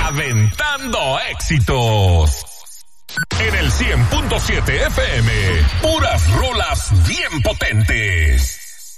Aventando éxitos. En el 100.7 FM, puras rolas bien potentes.